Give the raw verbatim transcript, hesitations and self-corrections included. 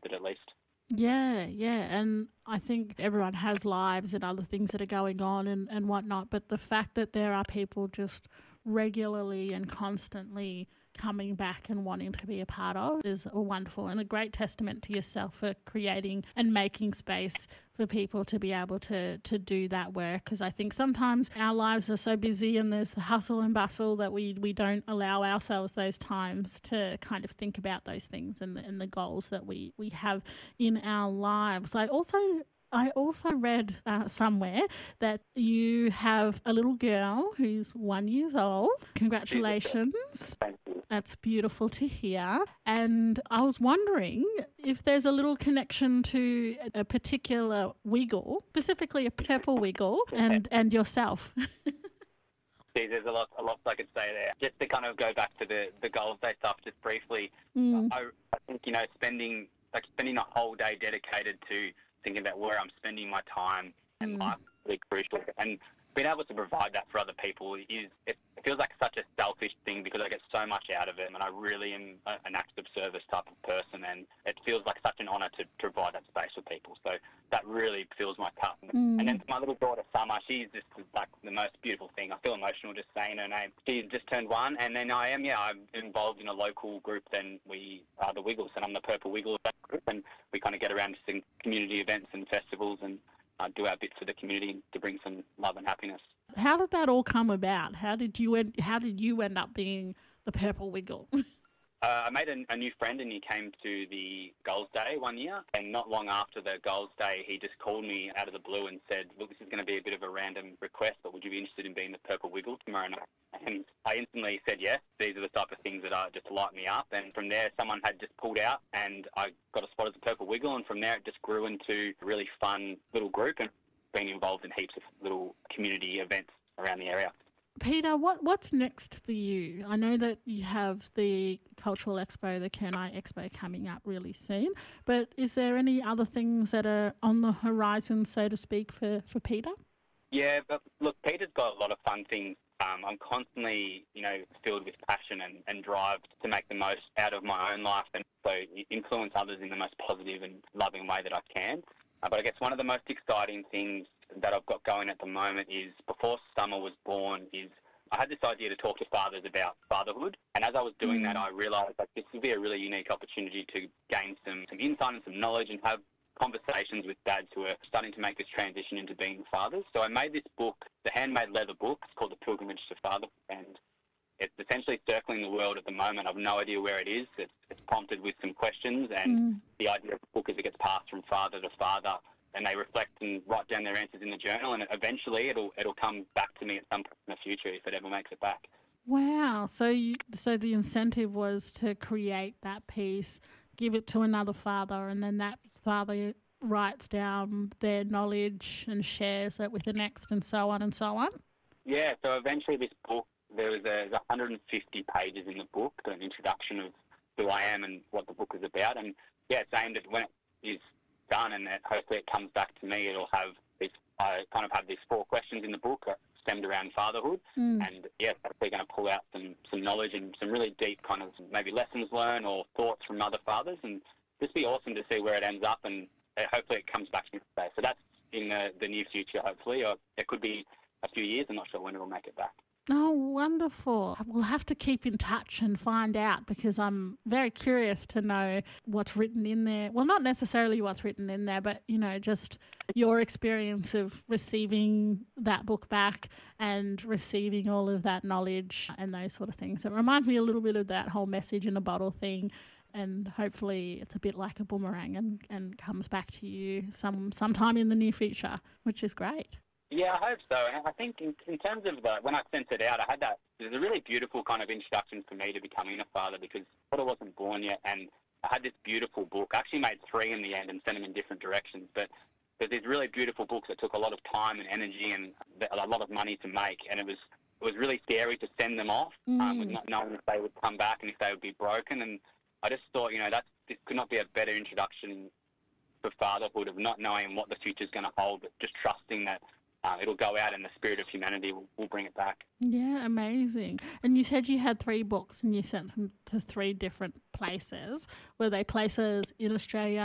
it at least. Yeah, yeah. And I think everyone has lives and other things that are going on and, and whatnot. But the fact that there are people just regularly and constantly coming back and wanting to be a part of is a wonderful and a great testament to yourself for creating and making space for people to be able to to do that work. Because I think sometimes our lives are so busy and there's the hustle and bustle that we, we don't allow ourselves those times to kind of think about those things and the, and the goals that we, we have in our lives. I also I also read uh, somewhere that you have a little girl who's one years old. Congratulations. Thank you. That's beautiful to hear. And I was wondering if there's a little connection to a particular wiggle, specifically a purple wiggle, and, and yourself. See, there's a lot, a lot I could say there. Just to kind of go back to the, the Goals Day stuff just briefly, Mm. I, I think, you know, spending like spending a whole day dedicated to thinking about where I'm spending my time and Mm. life is really crucial. And being able to provide that for other people is, it, it feels like such a selfish thing because I get so much out of it, and I really am a, an act of service type of person, and it feels like such an honour to, to provide that space for people. So that really fills my cup. Mm. And then my little daughter, Summer, she's just like the most beautiful thing. I feel emotional just saying her name. She's just turned one, and then I am, yeah, I'm involved in a local group. Then we are the Wiggles, and I'm the Purple Wiggle of that group, and we kind of get around to some community events and festivals and uh, do our bit for the community to bring some love and happiness. How did that all come about? How did you end, how did you end up being the Purple Wiggle? Uh, I made a, a new friend, and he came to the Goals Day one year, and not long after the Goals Day, he just called me out of the blue and said, look, this is going to be a bit of a random request, but would you be interested in being the Purple Wiggle tomorrow night? And I instantly said yes. These are the type of things that uh, just light me up. And from there, someone had just pulled out, and I got a spot as the Purple Wiggle, and from there it just grew into a really fun little group and being involved in heaps of little community events around the area. Peter, what what's next for you? I know that you have the Cultural Expo, the Kernai Expo coming up really soon, but is there any other things that are on the horizon, so to speak, for, for Peter? Yeah, but look, Peter's got a lot of fun things. Um, I'm constantly, you know, filled with passion and, and drive to make the most out of my own life and so influence others in the most positive and loving way that I can. Uh, but I guess one of the most exciting things that I've got going at the moment is, before Summer was born, is I had this idea to talk to fathers about fatherhood. And as I was doing Mm. that, I realised that this would be a really unique opportunity to gain some, some insight and some knowledge and have conversations with dads who are starting to make this transition into being fathers. So I made this book, the handmade leather book. It's called The Pilgrimage to Fatherhood, and it's essentially circling the world at the moment. I've no idea where it is. It's, it's prompted with some questions, and Mm. the idea of the book is it gets passed from father to father, and they reflect and write down their answers in the journal, and eventually it'll it'll come back to me at some point in the future if it ever makes it back. Wow. So you, so the incentive was to create that piece, give it to another father, and then that father writes down their knowledge and shares it with the next, and so on and so on? Yeah, so eventually this book, there was a, there's one hundred fifty pages in the book, an introduction of who I am and what the book is about. And yeah, it's aimed at when it is done and that hopefully it comes back to me, it'll have this, I kind of have these four questions in the book uh, stemmed around fatherhood. Mm. And yeah, we're going to pull out some, some knowledge and some really deep kind of maybe lessons learned or thoughts from other fathers. And just be awesome to see where it ends up, and uh, hopefully it comes back to me today. So that's in the, the near future, hopefully, or it could be a few years. I'm not sure when it'll make it back. Oh, wonderful. We'll have to keep in touch and find out, because I'm very curious to know what's written in there. Well, not necessarily what's written in there, but, you know, just your experience of receiving that book back and receiving all of that knowledge and those sort of things. It reminds me a little bit of that whole message in a bottle thing, and hopefully it's a bit like a boomerang and, and comes back to you some sometime in the near future, which is great. Yeah, I hope so. And I think in, in terms of the, when I sent it out, I had that, it was a really beautiful kind of introduction for me to becoming a father, because I wasn't born yet, and I had this beautiful book. I actually made three in the end and sent them in different directions, but there's these really beautiful books that took a lot of time and energy and a lot of money to make, and it was it was really scary to send them off Mm. um, with not knowing if they would come back and if they would be broken. And I just thought, you know, that this could not be a better introduction for fatherhood, of not knowing what the future's going to hold, but just trusting that Uh, it'll go out and the spirit of humanity will, will bring it back. Yeah, amazing. And you said you had three books and you sent them to three different places. Were they places in Australia,